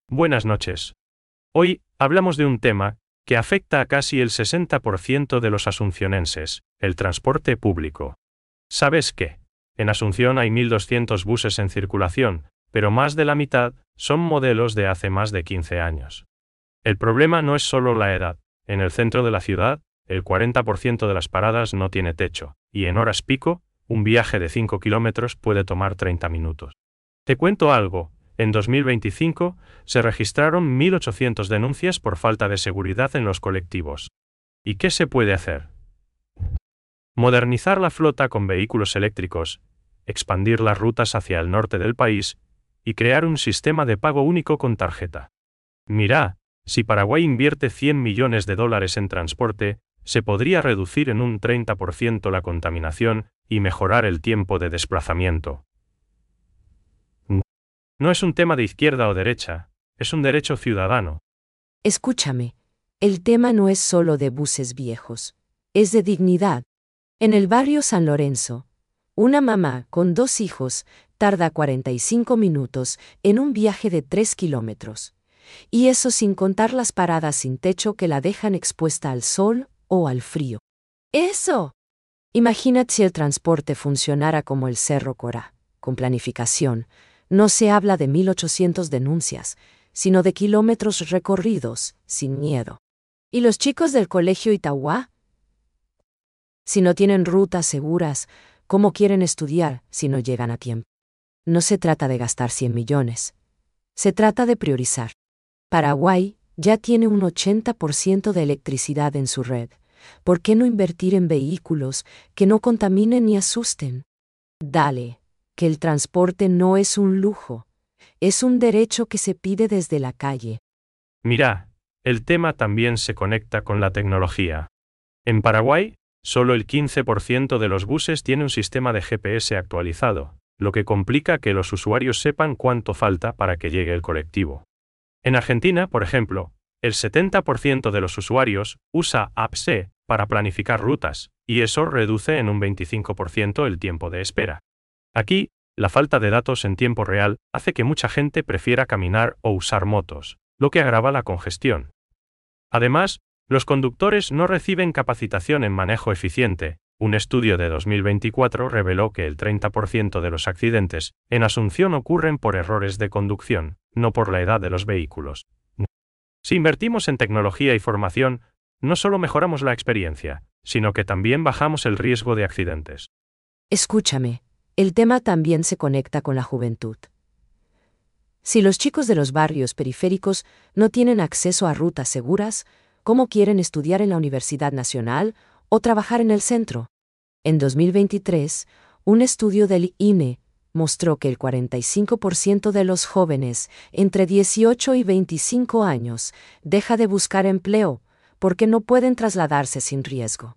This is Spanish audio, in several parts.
Buenas noches. Hoy hablamos de un tema que afecta a casi el 60% de los asuncionenses, el transporte público. ¿Sabes qué? En Asunción hay 1.200 buses en circulación, pero más de la mitad son modelos de hace más de 15 años. El problema no es solo la edad. En el centro de la ciudad, el 40% de las paradas no tiene techo, y en horas pico, un viaje de 5 kilómetros puede tomar 30 minutos. Te cuento algo. En 2025, se registraron 1.800 denuncias por falta de seguridad en los colectivos. ¿Y qué se puede hacer? Modernizar la flota con vehículos eléctricos, expandir las rutas hacia el norte del país y crear un sistema de pago único con tarjeta. Mira, si Paraguay invierte $100 millones en transporte, se podría reducir en un 30% la contaminación y mejorar el tiempo de desplazamiento. No es un tema de izquierda o derecha, es un derecho ciudadano. Escúchame, el tema no es solo de buses viejos, es de dignidad. En el barrio San Lorenzo, una mamá con 2 hijos tarda 45 minutos en un viaje de 3 kilómetros. Y eso sin contar las paradas sin techo que la dejan expuesta al sol o al frío. ¡Eso! Imagínate si el transporte funcionara como el Cerro Corá, con planificación. No se habla de 1.800 denuncias, sino de kilómetros recorridos, sin miedo. ¿Y los chicos del colegio Itauguá? Si no tienen rutas seguras, ¿cómo quieren estudiar si no llegan a tiempo? No se trata de gastar 100 millones. Se trata de priorizar. Paraguay ya tiene un 80% de electricidad en su red. ¿Por qué no invertir en vehículos que no contaminen ni asusten? Dale, que el transporte no es un lujo, es un derecho que se pide desde la calle. Mira, el tema también se conecta con la tecnología. En Paraguay, solo el 15% de los buses tiene un sistema de GPS actualizado, lo que complica que los usuarios sepan cuánto falta para que llegue el colectivo. En Argentina, por ejemplo, el 70% de los usuarios usa AppSe para planificar rutas, y eso reduce en un 25% el tiempo de espera. Aquí, la falta de datos en tiempo real hace que mucha gente prefiera caminar o usar motos, lo que agrava la congestión. Además, los conductores no reciben capacitación en manejo eficiente. Un estudio de 2024 reveló que el 30% de los accidentes en Asunción ocurren por errores de conducción, no por la edad de los vehículos. Si invertimos en tecnología y formación, no solo mejoramos la experiencia, sino que también bajamos el riesgo de accidentes. Escúchame, el tema también se conecta con la juventud. Si los chicos de los barrios periféricos no tienen acceso a rutas seguras, ¿cómo quieren estudiar en la Universidad Nacional o trabajar en el centro? En 2023, un estudio del INE mostró que el 45% de los jóvenes entre 18 y 25 años deja de buscar empleo porque no pueden trasladarse sin riesgo.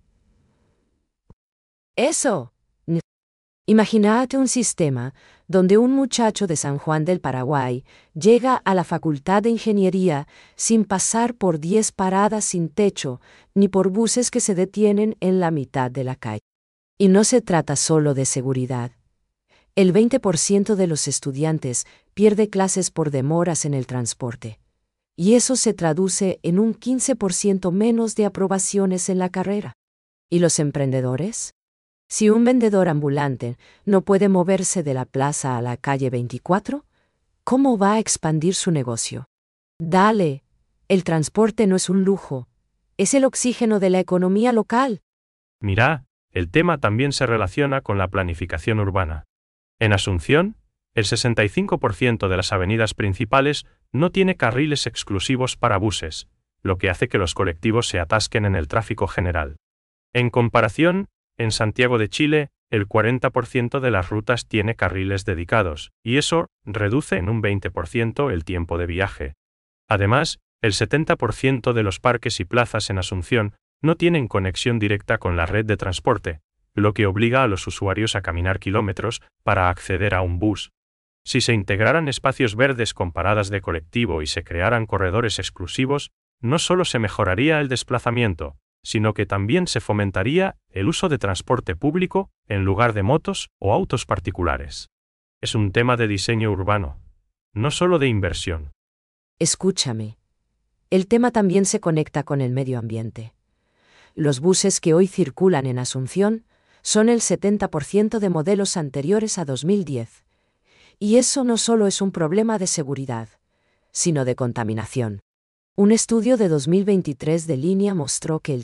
¡Eso! Imagínate un sistema donde un muchacho de San Juan del Paraguay llega a la Facultad de Ingeniería sin pasar por 10 paradas sin techo ni por buses que se detienen en la mitad de la calle. Y no se trata solo de seguridad. El 20% de los estudiantes pierde clases por demoras en el transporte. Y eso se traduce en un 15% menos de aprobaciones en la carrera. ¿Y los emprendedores? Si un vendedor ambulante no puede moverse de la plaza a la calle 24, ¿cómo va a expandir su negocio? Dale, el transporte no es un lujo, es el oxígeno de la economía local. Mira, el tema también se relaciona con la planificación urbana. En Asunción, el 65% de las avenidas principales no tiene carriles exclusivos para buses, lo que hace que los colectivos se atasquen en el tráfico general. En comparación, en Santiago de Chile, el 40% de las rutas tiene carriles dedicados, y eso reduce en un 20% el tiempo de viaje. Además, el 70% de los parques y plazas en Asunción no tienen conexión directa con la red de transporte, lo que obliga a los usuarios a caminar kilómetros para acceder a un bus. Si se integraran espacios verdes con paradas de colectivo y se crearan corredores exclusivos, no solo se mejoraría el desplazamiento, sino que también se fomentaría el uso de transporte público en lugar de motos o autos particulares. Es un tema de diseño urbano, no solo de inversión. Escúchame. El tema también se conecta con el medio ambiente. Los buses que hoy circulan en Asunción son el 70% de modelos anteriores a 2010. Y eso no solo es un problema de seguridad, sino de contaminación. Un estudio de 2023 de Línea mostró que el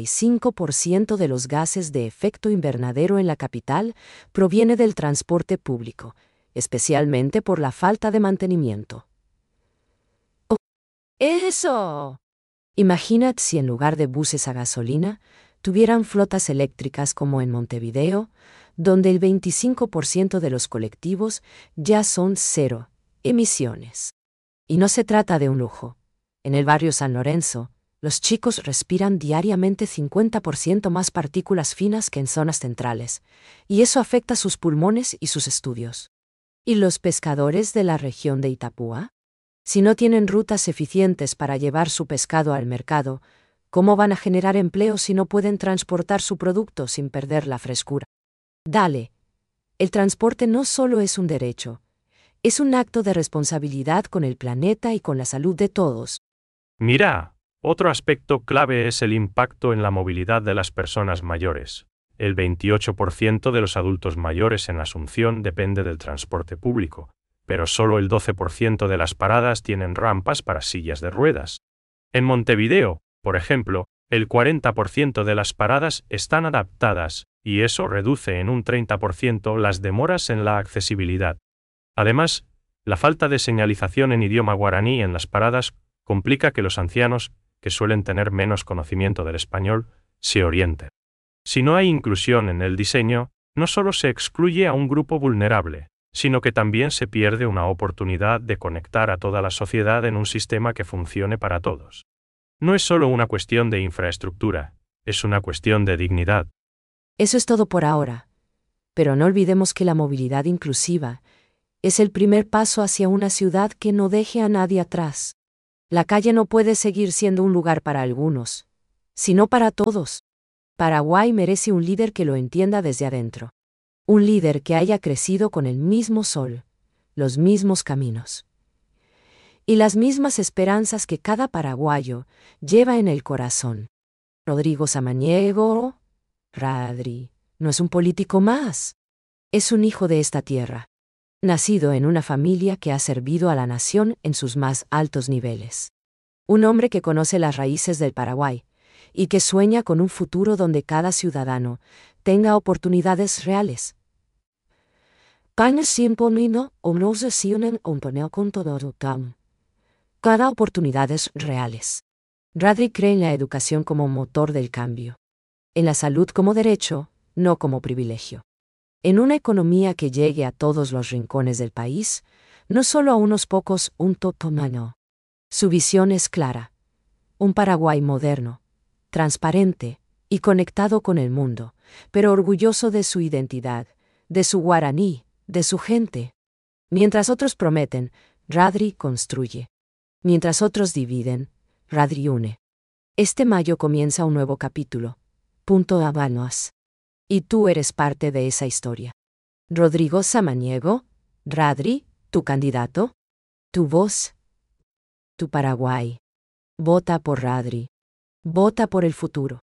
35% de los gases de efecto invernadero en la capital proviene del transporte público, especialmente por la falta de mantenimiento. ¡Oh! ¡Eso! Imagínate si en lugar de buses a gasolina, tuvieran flotas eléctricas como en Montevideo, donde el 25% de los colectivos ya son cero emisiones. Y no se trata de un lujo. En el barrio San Lorenzo, los chicos respiran diariamente 50% más partículas finas que en zonas centrales, y eso afecta sus pulmones y sus estudios. ¿Y los pescadores de la región de Itapúa? Si no tienen rutas eficientes para llevar su pescado al mercado, ¿cómo van a generar empleo si no pueden transportar su producto sin perder la frescura? Dale. El transporte no solo es un derecho, es un acto de responsabilidad con el planeta y con la salud de todos. Mira, otro aspecto clave es el impacto en la movilidad de las personas mayores. El 28% de los adultos mayores en Asunción depende del transporte público, pero solo el 12% de las paradas tienen rampas para sillas de ruedas. En Montevideo, por ejemplo, el 40% de las paradas están adaptadas, y eso reduce en un 30% las demoras en la accesibilidad. Además, la falta de señalización en idioma guaraní en las paradas complica que los ancianos, que suelen tener menos conocimiento del español, se orienten. Si no hay inclusión en el diseño, no solo se excluye a un grupo vulnerable, sino que también se pierde una oportunidad de conectar a toda la sociedad en un sistema que funcione para todos. No es solo una cuestión de infraestructura, es una cuestión de dignidad. Eso es todo por ahora. Pero no olvidemos que la movilidad inclusiva es el primer paso hacia una ciudad que no deje a nadie atrás. La calle no puede seguir siendo un lugar para algunos, sino para todos. Paraguay merece un líder que lo entienda desde adentro. Un líder que haya crecido con el mismo sol, los mismos caminos y las mismas esperanzas que cada paraguayo lleva en el corazón. Rodrigo Samaniego, Radri, no es un político más. Es un hijo de esta tierra, nacido en una familia que ha servido a la nación en sus más altos niveles. Un hombre que conoce las raíces del Paraguay y que sueña con un futuro donde cada ciudadano tenga oportunidades reales. Cada oportunidades reales. Radri cree en la educación como motor del cambio. En la salud como derecho, no como privilegio. En una economía que llegue a todos los rincones del país, no solo a unos pocos, un totomano. Su visión es clara. Un Paraguay moderno, transparente y conectado con el mundo, pero orgulloso de su identidad, de su guaraní, de su gente. Mientras otros prometen, Radri construye. Mientras otros dividen, Radri une. Este mayo comienza un nuevo capítulo. Habanos. Y tú eres parte de esa historia. Rodrigo Samaniego, Radri, tu candidato, tu voz, tu Paraguay. Vota por Radri. Vota por el futuro.